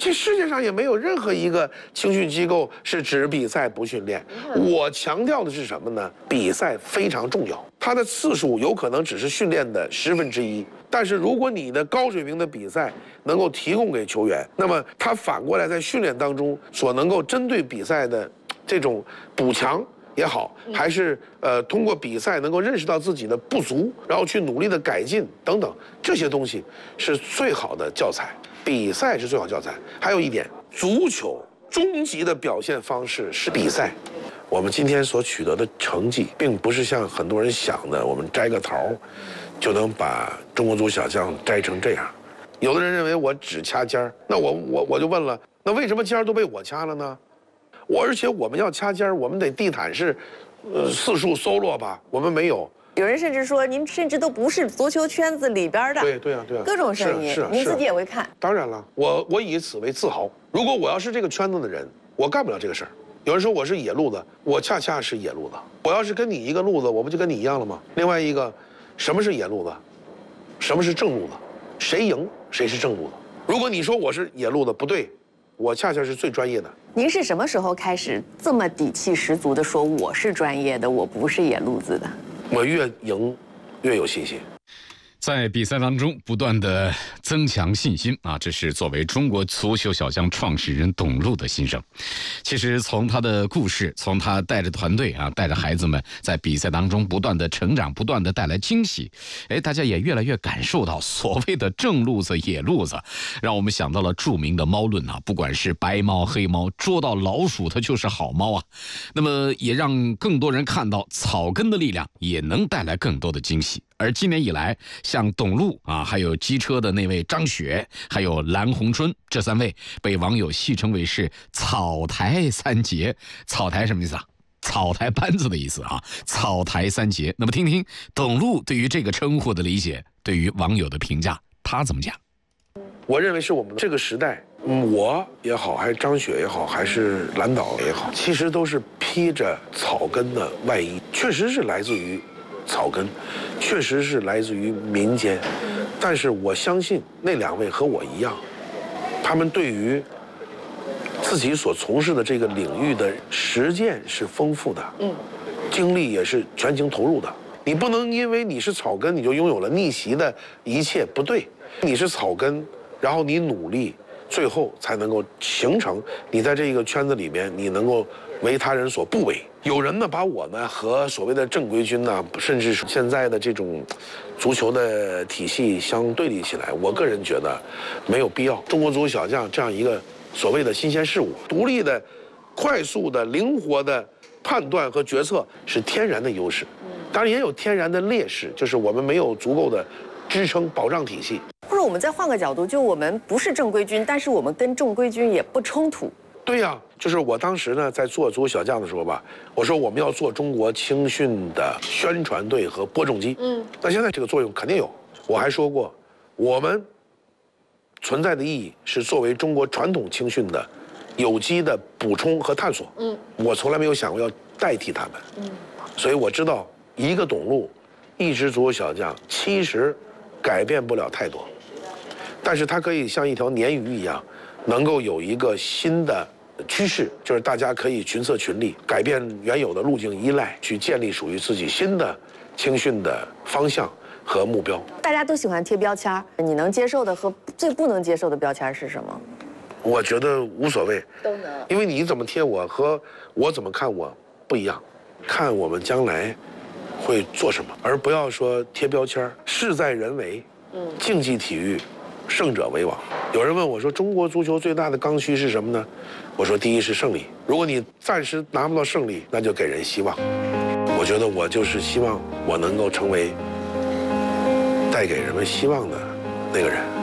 这世界上也没有任何一个青训机构是只比赛不训练。我强调的是什么呢？比赛非常重要，它的次数有可能只是训练的1/10。但是如果你的高水平的比赛能够提供给球员，那么他反过来在训练当中所能够针对比赛的这种补强也好，还是通过比赛能够认识到自己的不足，然后去努力的改进等等，这些东西是最好的教材。比赛是最好教材。还有一点，足球终极的表现方式是比赛。我们今天所取得的成绩，并不是像很多人想的，我们摘个桃就能把中国足小将摘成这样。有的人认为我只掐尖儿，那我就问了，那为什么尖儿都被我掐了呢？而且我们要掐尖儿，我们得地毯是四处搜罗吧，我们没有。 有人甚至说，您甚至都不是足球圈子里边的。 对啊， 各种声音，您自己也会看。 当然了，我以此为自豪。如果我要是这个圈子的人，我干不了这个事儿。有人说我是野路子，我恰恰是野路子。我要是跟你一个路子，我不就跟你一样了吗？另外一个，什么是野路子？什么是正路子？谁赢谁是正路子。如果你说我是野路子，不对，我恰恰是最专业的。 您是什么时候开始这么底气十足地说我是专业的，我不是野路子的？ 我越赢越有信心。 在比赛当中不断的增强信心啊，这是作为中国足球小将创始人董路的心声。其实从他的故事，从他带着团队啊，带着孩子们在比赛当中不断的成长，不断的带来惊喜，大家也越来越感受到所谓的正路子、野路子，让我们想到了著名的猫论啊，不管是白猫、黑猫，捉到老鼠它就是好猫啊。那么也让更多人看到草根的力量也能带来更多的惊喜。而今年以来，像董路啊，还有机车的那位张雪，还有蓝红春，这3位被网友戏称为是草台三杰。草台什么意思啊？草台班子的意思啊，草台三杰。那么听听董路对于这个称呼的理解，对于网友的评价，他怎么讲？ 我认为是我们这个时代，我也好，还是张雪也好，还是蓝导也好，其实都是披着草根的外衣，确实是来自于草根，确实是来自于民间，但是我相信那2位和我一样，他们对于自己所从事的这个领域的实践是丰富的，精力也是全情投入的。你不能因为你是草根，你就拥有了逆袭的一切，不对。你是草根，然后你努力，最后才能够形成你在这个圈子里面，你能够为他人所不为。有人呢把我们和所谓的正规军呢，甚至是现在的这种足球的体系相对立起来，我个人觉得没有必要。中国足球小将这样一个所谓的新鲜事物，独立的、快速的、灵活的判断和决策是天然的优势，当然也有天然的劣势，就是我们没有足够的支撑保障体系。 或者我们再换个角度，就我们不是正规军，但是我们跟正规军也不冲突。 对呀，就是我当时呢在做足球小将的时候吧，我说我们要做中国青训的宣传队和播种机。那现在这个作用肯定有。我还说过，我们存在的意义是作为中国传统青训的有机的补充和探索。我从来没有想过要代替他们。所以我知道一个董路，一支足球小将，其实改变不了太多，但是它可以像一条鲶鱼一样，能够有一个新的趋势，就是大家可以群策群力，改变原有的路径依赖，去建立属于自己新的青训的方向和目标。 大家都喜欢贴标签，你能接受的和最不能接受的标签是什么？ 我觉得无所谓， 都能， 因为你怎么贴我和我怎么看我不一样，看我们将来会做什么，而不要说贴标签。事在人为，竞技体育，胜者为王。有人问我说，中国足球最大的刚需是什么呢？我说，第一是胜利。如果你暂时拿不到胜利，那就给人希望。我觉得我就是希望我能够成为带给人们希望的那个人。